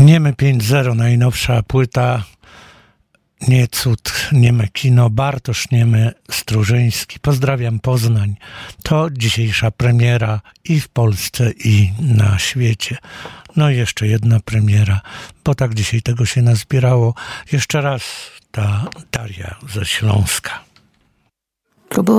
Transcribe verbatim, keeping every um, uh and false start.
Niemy pięć zero, najnowsza płyta. Nie cud, nieme kino, Bartosz Niemy, Strużyński. Pozdrawiam Poznań. To dzisiejsza premiera i w Polsce, i na świecie. No i jeszcze jedna premiera, bo tak dzisiaj tego się nazbierało. Jeszcze raz ta Daria ze Śląska. Próbował